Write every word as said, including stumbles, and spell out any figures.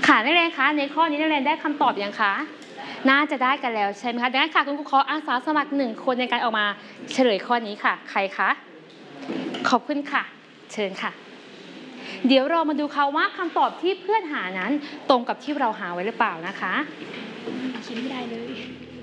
ค่ะนักเรียนคะในข้อนี้นักเรียนได้คำตอบยังคะน่าจะได้กันแล้วใช่ไหมคะดังนั้นค่ะคุณครูขออาสาสมัครหนึ่งคนในการออกมาเฉลยข้อนี้ค่ะใครคะขอบคุณค่ะเชิญค่ะเดี๋ยวเรามาดูค่ะว่าคำตอบที่เพื่อนหานั้นตรงกับที่เราหาไว้หรือเปล่านะคะคิดไม่ได้เลย